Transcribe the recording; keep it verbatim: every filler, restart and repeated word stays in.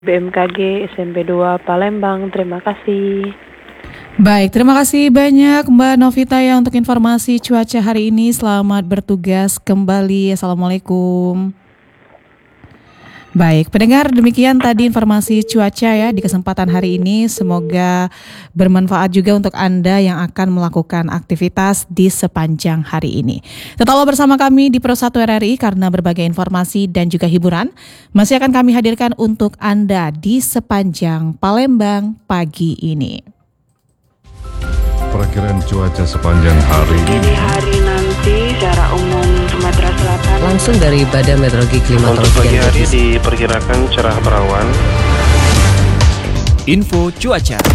B M K G S M P dua Palembang. Terima kasih. Baik, terima kasih banyak Mbak Novita ya untuk informasi cuaca hari ini. Selamat bertugas kembali. Assalamualaikum. Baik, pendengar, demikian tadi informasi cuaca ya di kesempatan hari ini. Semoga bermanfaat juga untuk Anda yang akan melakukan aktivitas di sepanjang hari ini. Tetaplah bersama kami di Pro satu R R I karena berbagai informasi dan juga hiburan masih akan kami hadirkan untuk Anda di sepanjang Palembang pagi ini. Perakiraan cuaca sepanjang hari ini. Dini hari nanti secara umum Sumatera Selatan. Langsung dari Badan Meteorologi Klimatologi Untuk pagi hari diperkirakan cerah berawan. Info cuaca.